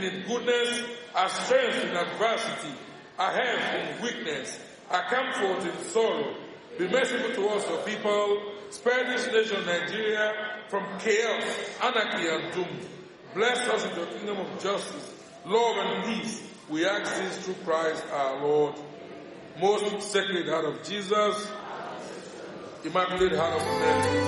in goodness, our strength in adversity, our health in weakness, our comfort in sorrow. Be merciful to us, your people. Spare this nation, Nigeria, from chaos, anarchy, and doom. Bless us with your kingdom of justice, love, and peace. We ask this through Christ our Lord. Most Sacred Heart of Jesus, Immaculate Heart of Mary.